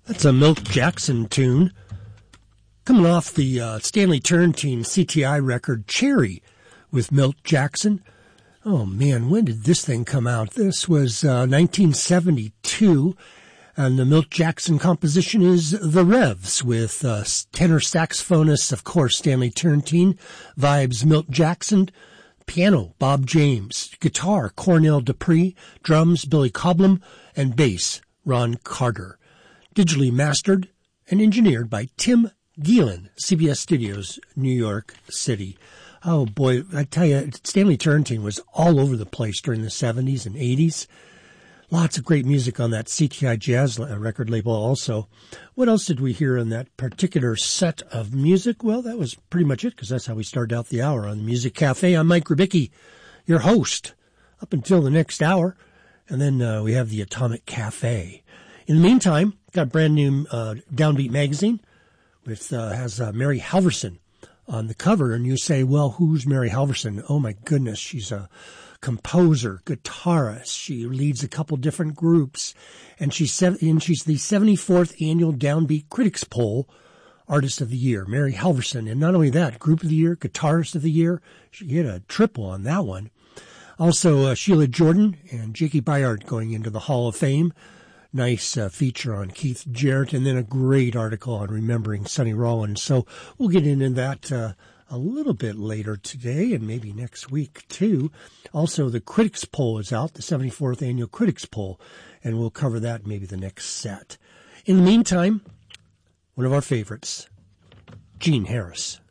That's a Milt Jackson tune. Coming off the Stanley Turrentine CTI record Cherry with Milt Jackson. Oh man, when did this thing come out? This was 1972, and the Milt Jackson composition is The Revs with tenor saxophonist, of course, Stanley Turrentine, vibes Milt Jackson, piano, Bob James, guitar, Cornell Dupree, drums, Billy Cobham, and bass, Ron Carter. Digitally mastered and engineered by Tim Gielen, CBS Studios, New York City. Oh boy, I tell you, Stanley Turrentine was all over the place during the 70s and 80s. Lots of great music on that CTI Jazz record label also. What else did we hear in that particular set of music? Well, that was pretty much it, because that's how we started out the hour on the Music Cafe. I'm Mike Rubicki, your host, up until the next hour. And then we have the Atomic Cafe. In the meantime, got a brand new Downbeat magazine with has Mary Halverson on the cover. And you say, well, who's Mary Halverson? Oh, my goodness. She's a composer, guitarist. She leads a couple different groups. And she's the 74th annual Downbeat Critics Poll Artist of the Year, Mary Halverson. And not only that, Group of the Year, Guitarist of the Year. She hit a triple on that one. Also, Sheila Jordan and Jakey Byard going into the Hall of Fame. Nice feature on Keith Jarrett, and then a great article on remembering Sonny Rollins. So we'll get into that a little bit later today and maybe next week too. Also, the Critics Poll is out, the 74th Annual Critics Poll, and we'll cover that maybe the next set. In the meantime, one of our favorites, Gene Harris.